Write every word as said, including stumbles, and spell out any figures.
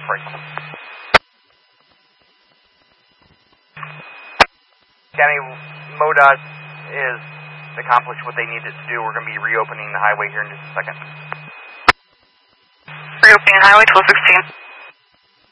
break. County, MoDOT is accomplished what they needed to do. We're going to be reopening the highway here in just a second. Reopening highway twelve sixteen.